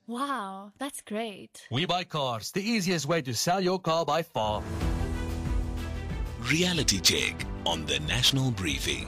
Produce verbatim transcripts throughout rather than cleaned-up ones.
Wow, that's great. We Buy Cars, the easiest way to sell your car by far. Reality check on the National Briefing.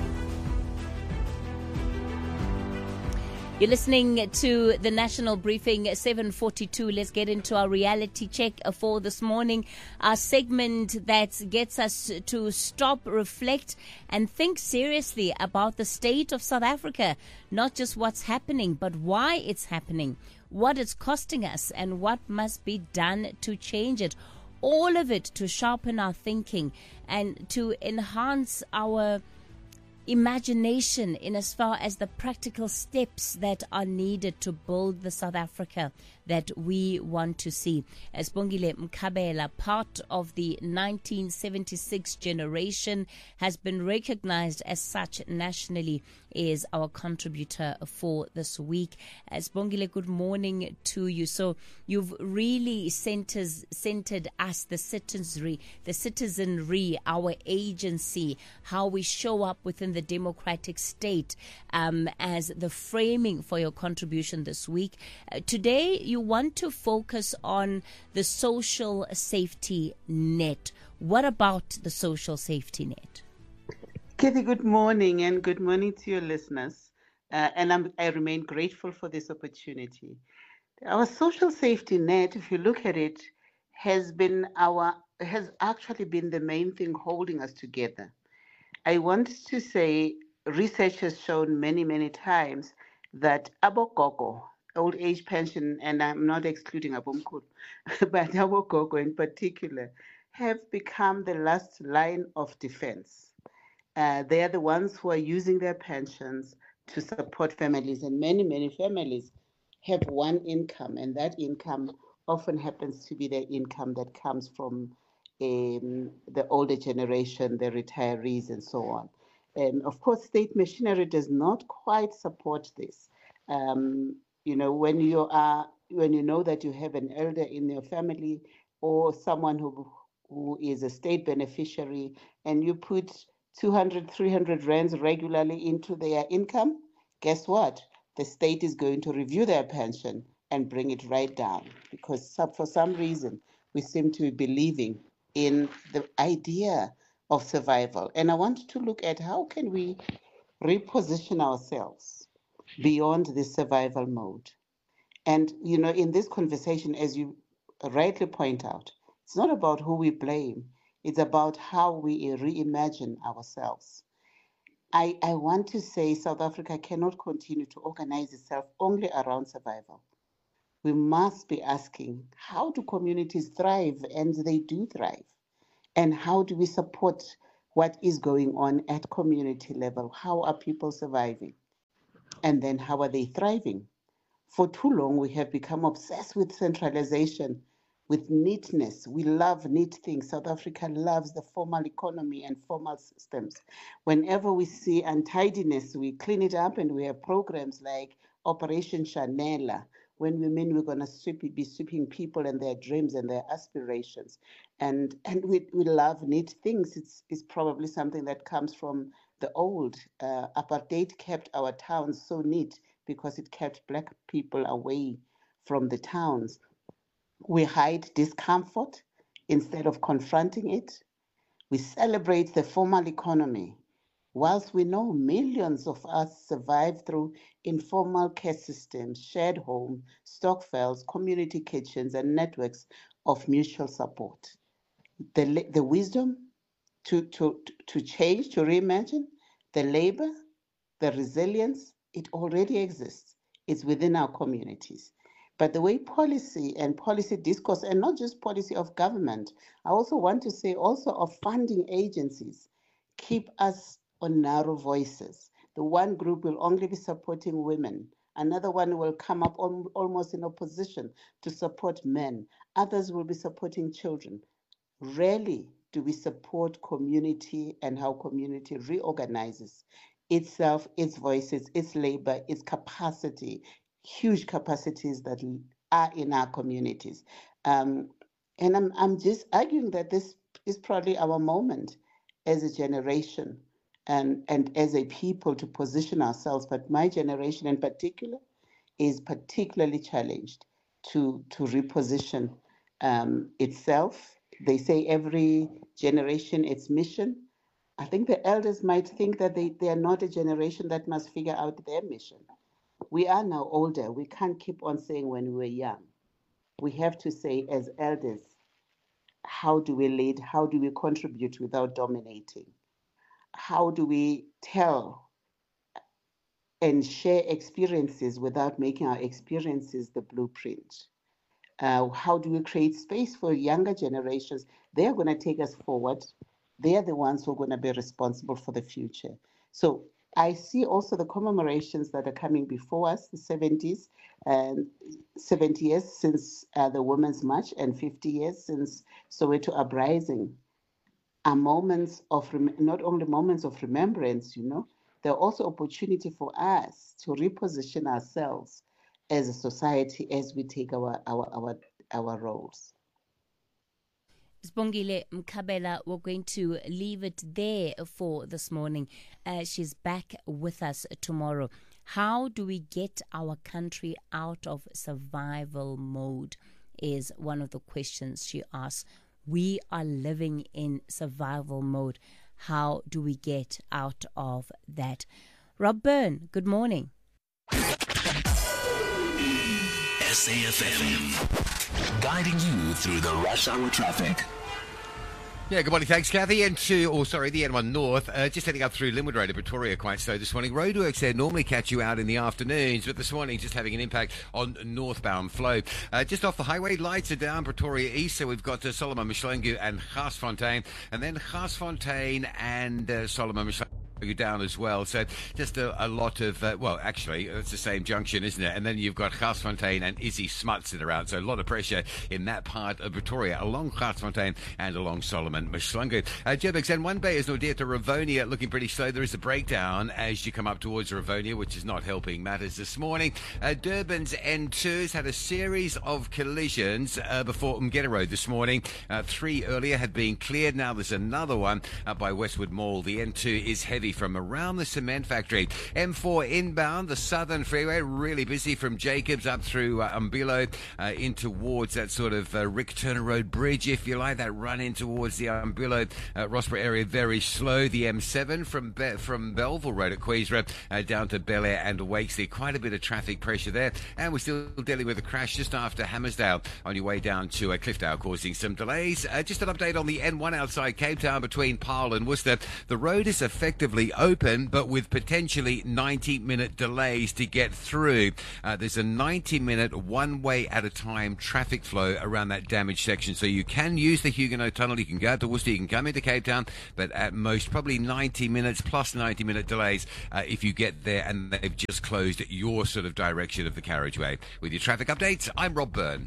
You're listening to the National Briefing, seven forty-two. Let's get into our reality check for this morning. Our segment that gets us to stop, reflect, and think seriously about the state of South Africa. Not just what's happening, but why it's happening, what it's costing us, and what must be done to change it. All of it to sharpen our thinking and to enhance our imagination in as far as the practical steps that are needed to build the South Africa that we want to see. As Bongile Mkhabela, part of the nineteen seventy-six generation, has been recognized as such nationally, is our contributor for this week. As Bongile, good morning to you. So you've really centers, centered us, the citizenry, the citizenry, our agency, how we show up within the democratic state um, as the framing for your contribution this week. Uh, today, you want to focus on the social safety net. What about the social safety net? Kathy, good morning, and good morning to your listeners. Uh, and I'm, I remain grateful for this opportunity. Our social safety net, if you look at it, has been our has actually been the main thing holding us together. I want to say research has shown many, many times that abogogo, old age pension, and I'm not excluding abomkhulu, but abogogo in particular, have become the last line of defense. Uh, they are the ones who are using their pensions to support families, and many, many families have one income, and that income often happens to be the income that comes from um, the older generation, the retirees, and so on. And of course, state machinery does not quite support this. Um, you know, when you are, when you know that you have an elder in your family or someone who who is a state beneficiary, and you put two hundred, three hundred rands regularly into their income, guess what? The state is going to review their pension and bring it right down, because for some reason we seem to be believing in the idea of survival. And I want to look at how can we reposition ourselves beyond this survival mode. And, you know, in this conversation, as you rightly point out, it's not about who we blame. It's about how we reimagine ourselves. I, I want to say South Africa cannot continue to organize itself only around survival. We must be asking, how do communities thrive? And they do thrive. And how do we support what is going on at community level? How are people surviving? And then how are they thriving? For too long, we have become obsessed with centralization, with neatness. We love neat things. South Africa loves the formal economy and formal systems. Whenever we see untidiness, we clean it up, and we have programs like Operation Chanela, when we mean we're going to sweep, be sweeping people and their dreams and their aspirations. And and we, we love neat things. It's, it's probably something that comes from the old. Uh, apartheid kept our towns so neat because it kept Black people away from the towns. We hide discomfort instead of confronting it. We celebrate the formal economy, whilst we know millions of us survive through informal care systems, shared homes, stokvels, community kitchens, and networks of mutual support. The, the wisdom to, to, to change, to reimagine, the labor, the resilience, it already exists. It's within our communities. But the way policy and policy discourse, and not just policy of government, I also want to say also of funding agencies, keep us on narrow voices. The one group will only be supporting women. Another one will come up on, almost in opposition to support men. Others will be supporting children. Rarely do we support community and how community reorganizes itself, its voices, its labor, its capacity, huge capacities that are in our communities. Um, and I'm, I'm just arguing that this is probably our moment as a generation and, and as a people to position ourselves, but my generation in particular, is particularly challenged to, to reposition um, itself. They say every generation its mission. I think the elders might think that they, they are not a generation that must figure out their mission. We are now older. We can't keep on saying when we were young. We have to say as elders, how do we lead? How do we contribute without dominating? How do we tell and share experiences without making our experiences the blueprint? Uh, how do we create space for younger generations? They're going to take us forward. They're the ones who are going to be responsible for the future. So I see also the commemorations that are coming before us, the seventies, and seventy years since uh, the Women's March and fifty years since Soweto Uprising, are moments of, rem- not only moments of remembrance, you know, they're also opportunity for us to reposition ourselves as a society as we take our, our, our, our roles. Sibongile Mkhabela, we're going to leave it there for this morning. Uh, she's back with us tomorrow. How do we get our country out of survival mode is one of the questions she asks. We are living in survival mode. How do we get out of that? Rob Byrne, good morning. S A F M, guiding you through the rush hour traffic. Yeah, good morning. Thanks, Kathy. And to, oh, sorry, the N one North, uh, just heading up through Linwood Road to Pretoria quite slow this morning. Roadworks there normally catch you out in the afternoons, but this morning just having an impact on northbound flow. Uh, just off the highway, lights are down Pretoria East, so we've got uh, Solomon Mshlangu and Garsfontein, and then Garsfontein and uh, Solomon Mshlangu down as well. So just a, a lot of, uh, well, actually, it's the same junction, isn't it? And then you've got Garsfontein and Izzy Smuts that are out. So a lot of pressure in that part of Pretoria, along Garsfontein and along Solomon Mshlangu. Uh, Joburg's N one Bay is Nordia to Rivonia, looking pretty slow. There is a breakdown as you come up towards Rivonia, which is not helping matters this morning. Uh, Durban's N two has had a series of collisions uh, before Umgeta Road this morning. Uh, three earlier had been cleared. Now there's another one uh, by Westwood Mall. The N two is heavy from around the cement factory. M four inbound, the Southern Freeway, really busy from Jacobs up through uh, Umbilo uh, in towards that sort of uh, Rick Turner Road bridge, if you like, that run in towards the Umbilo, uh, Rossborough area, very slow. The M seven from Be- from Belleville Road at Quaysra uh, down to Bel Air and Wakesley, quite a bit of traffic pressure there. And we're still dealing with a crash just after Hammersdale on your way down to uh, Cliffdale, causing some delays. Uh, just an update on the N one outside Cape Town between Paarl and Worcester. The road is effectively open, but with potentially ninety minute delays to get through. Uh, there's a ninety minute one way at a time traffic flow around that damaged section. So you can use the Huguenot Tunnel, you can go out to Worcester, you can come into Cape Town, but at most probably ninety minutes plus ninety minute delays uh, if you get there and they've just closed your sort of direction of the carriageway. With your traffic updates, I'm Rob Byrne.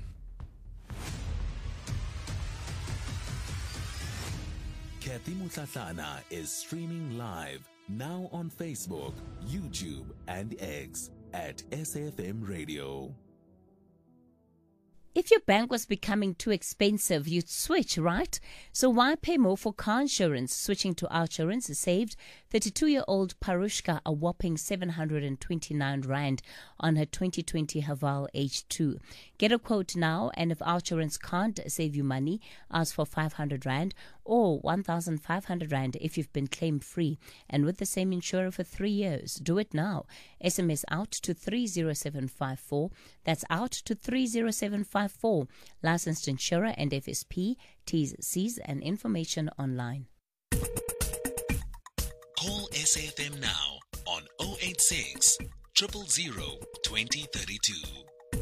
Kathy Mutlatlana is streaming live now on Facebook, YouTube, and X at S A F M Radio. If your bank was becoming too expensive, you'd switch, right? So why pay more for car insurance? Switching to OUTsurance saved thirty-two-year-old Parushka a whopping seven hundred twenty-nine rand on her twenty twenty Haval H two. Get a quote now, and if OUTsurance can't save you money, ask for five hundred rand or one thousand five hundred rand if you've been claim-free and with the same insurer for three years. Do it now. S M S out to three zero seven five four. That's out to three zero seven five four. Licensed insurer and F S P. T's, C's and information online. Call S A F M now on oh eight six, zero zero zero, two zero three two.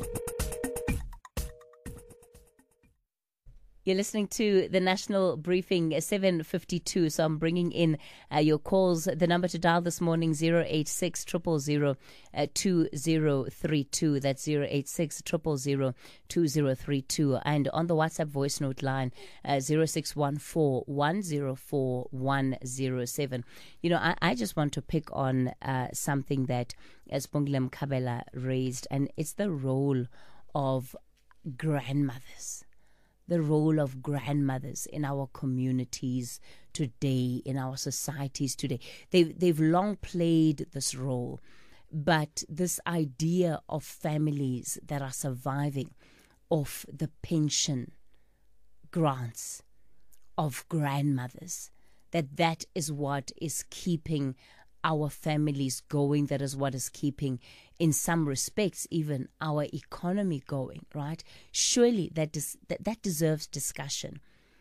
You're listening to the National Briefing, seven fifty-two. So I'm bringing in uh, your calls. The number to dial this morning, zero eight six, zero zero zero, two zero three two. That's zero eight six, zero zero zero, two zero three two. And on the WhatsApp voice note line, uh, zero six one four, one zero four, one zero seven. You know, I, I just want to pick on uh, something that Sibongile Mkhabela raised, and it's the role of grandmothers. The role of grandmothers in our communities today, in our societies today. They've, they've long played this role. But this idea of families that are surviving off the pension grants of grandmothers, that that is what is keeping our families going, that is what is keeping, in some respects, even our economy going, right? Surely that, des- that, that deserves discussion.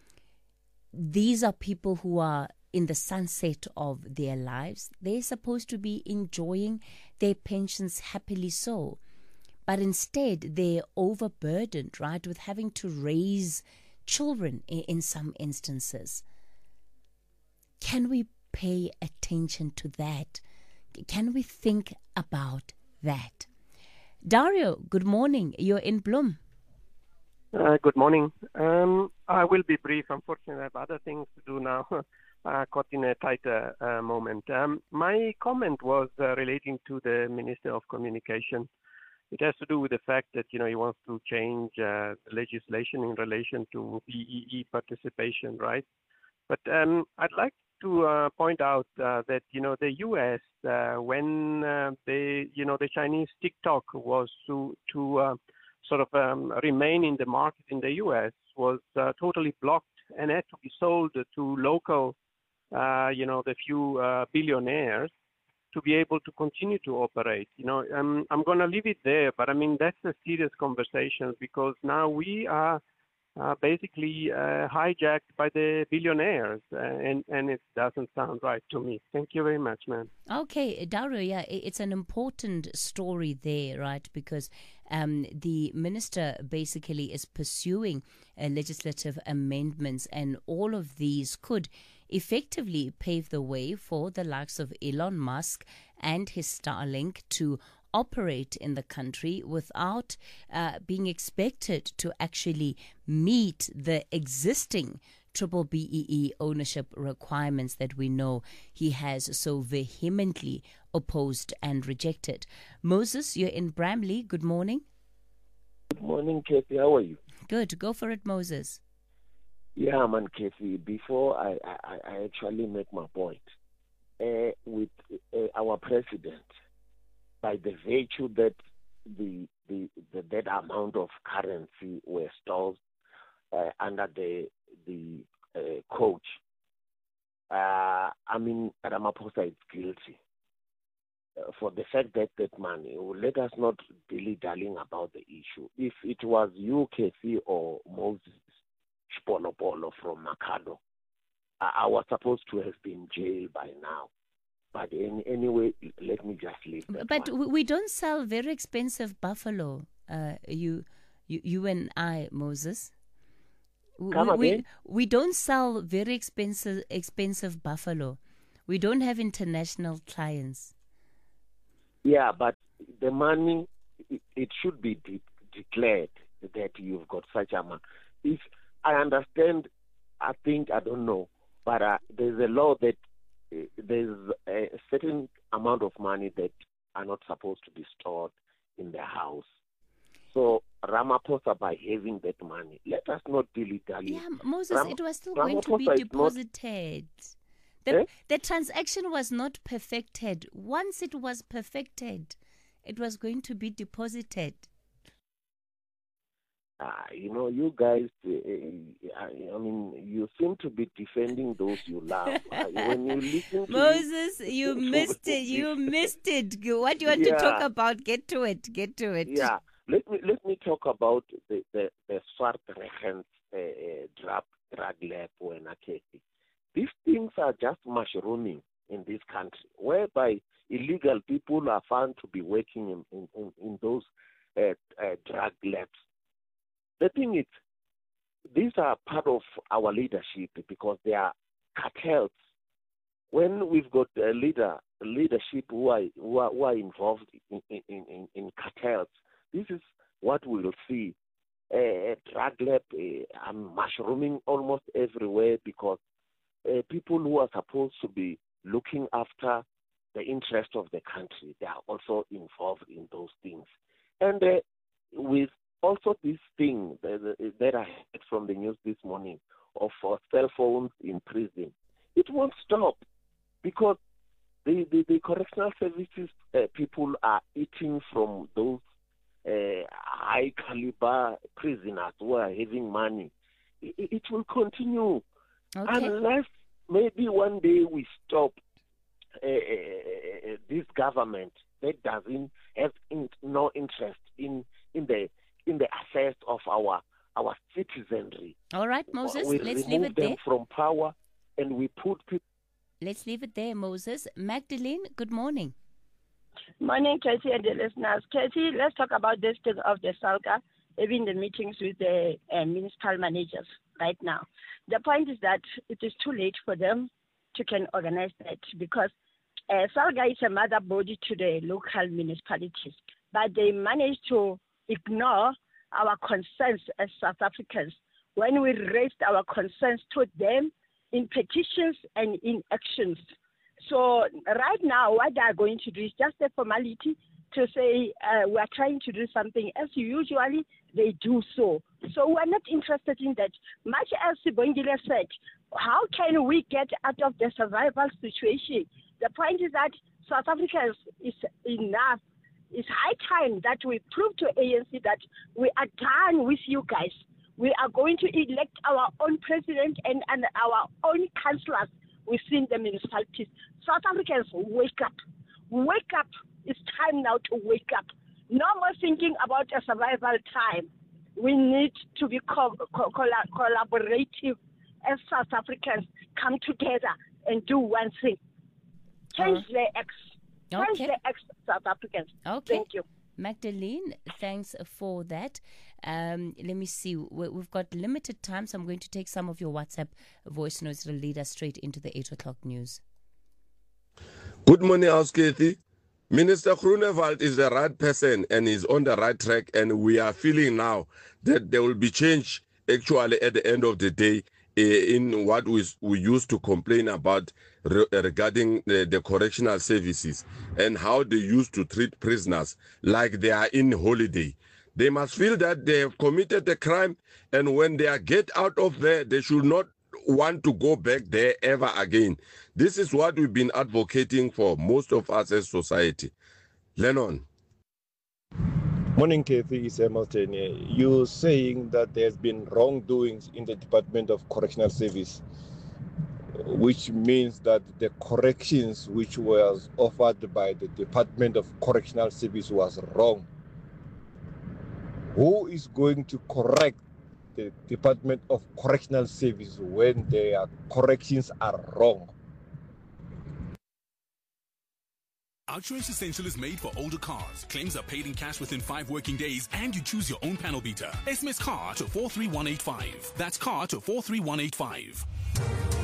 These are people who are in the sunset of their lives. They're supposed to be enjoying their pensions happily so. But instead, they're overburdened, right, with having to raise children in, in some instances. Can we pay attention to that? Can we think about that? Dario, good morning. You're in Bloem. Uh, good morning. Um, I will be brief. Unfortunately, I have other things to do now. uh, caught in a tighter uh, moment. Um, my comment was uh, relating to the Minister of Communication. It has to do with the fact that, you know, he wants to change uh, the legislation in relation to B E E participation, right? But um, I'd like to uh, point out uh, that, you know, the U S, uh, when uh, they, you know, the Chinese TikTok was to, to uh, sort of um, remain in the market in the U S, was uh, totally blocked and had to be sold to local, uh, you know, the few uh, billionaires to be able to continue to operate. You know, um, I'm going to leave it there, but I mean, that's a serious conversation because now we are Uh, basically uh, hijacked by the billionaires, uh, and, and it doesn't sound right to me. Thank you very much, ma'am. Okay, Dario, yeah, it's an important story there, right? Because um, the minister basically is pursuing uh, legislative amendments, and all of these could effectively pave the way for the likes of Elon Musk and his Starlink to operate in the country without uh, being expected to actually meet the existing triple B E E ownership requirements that we know he has so vehemently opposed and rejected. Moses, you're in Bramley. Good morning. Good morning, Kathy. How are you? Good. Go for it, Moses. Yeah, man, Kathy. Before I, I, I actually make my point, uh, with uh, our president, by the virtue that the, the, the that amount of currency were stored uh, under the the uh, coach, uh, I mean, Ramaphosa is guilty uh, for the fact that that money. Let us not dilly-dallying about the issue. If it was you, Kathy, or Moses Shpolopolo from Makado, I, I was supposed to have been jailed by now. But in, anyway, let me just leave that But one. we don't sell very expensive buffalo, uh, you, you you and I, Moses. Come we, again? we, we don't sell very expensive expensive buffalo. We don't have international clients. Yeah, but the money, it, it should be de- declared that you've got such a money. If I understand, I think, I don't know, but uh, there's a law that uh, there's a certain amount of money that are not supposed to be stored in the house. So Ramaphosa, by having that money, let us not dilly-dally. Yeah, Moses, Ram- it was still Ramaphosa going to be is deposited. Not, The, eh? the transaction was not perfected. Once it was perfected, it was going to be deposited. Uh, you know, you guys, uh, I, I mean, you seem to be defending those you love. Uh, when you listen to Moses, you missed it. You missed it. What do you want Yeah. to talk about? Get to it. Get to it. Yeah, let me let me talk about the the, the Swartregens uh, uh, drug drug lab when I came. These things are just mushrooming in this country, whereby illegal people are found to be working in in, in, in those uh, uh, drug labs. The thing is, these are part of our leadership because they are cartels. When we've got a leader, leadership who are, who are, who are involved in, in, in, in cartels, this is what we will see. A uh, drug lab uh, are mushrooming almost everywhere because uh, people who are supposed to be looking after the interest of the country, they are also involved in those things. And uh, with also this thing that, that I heard from the news this morning of uh, cell phones in prison, it won't stop because the, the, the correctional services uh, people are eating from those uh, high caliber prisoners who are having money. It, it will continue Okay. unless maybe one day we stop uh, uh, this government that doesn't have in, no interest in in the in the affairs of our our citizenry. All right, Moses, we let's leave remove it them there. from power, and we put people. Let's leave it there, Moses. Magdalene, good morning. Morning, Casey and the listeners. Casey, let's talk about this thing of the SALGA, even the meetings with the uh, municipal managers right now. The point is that it is too late for them to can organize that because uh, SALGA is a mother body to the local municipalities, but they managed to ignore our concerns as South Africans when we raised our concerns to them in petitions and in actions. So right now, what they are going to do is just a formality to say uh, we are trying to do something as usually they do so. So we are not interested in that. Much as Sibongile said, how can we get out of the survival situation? The point is that South Africa is, is enough. It's high time that we prove to A N C that we are done with you guys. We are going to elect our own president and, and our own councillors within the municipalities. South Africans, wake up. Wake up. It's time now to wake up. No more thinking about a survival time. We need to be co- co- collaborative as South Africans, come together and do one thing. Change uh, the X. Change okay. the X, South Africans. Okay. Thank you. Magdalene, thanks for that. Um, let me see. We've got limited time, so I'm going to take some of your WhatsApp voice notes to lead us straight into the eight o'clock news. Good morning, House Kathy. Minister Groenewald is the right person and is on the right track, and we are feeling now that there will be change actually at the end of the day uh, in what we, we used to complain about re- regarding the, the correctional services and how they used to treat prisoners like they are in holiday. They must feel that they have committed a crime, and when they are get out of there, they should not want to go back there ever again. This is what we've been advocating for, most of us as society. Lennon. Morning, Kathy. It's Hamilton. You're saying that there's been wrongdoings in the Department of Correctional Service, which means that the corrections which was offered by the Department of Correctional Service was wrong. Who is going to correct the Department of Correctional Service when their corrections are wrong? Outsurance Essential is made for older cars. Claims are paid in cash within five working days, and you choose your own panel beater. S M S CAR to four three one eight five. That's CAR to four three one eight five.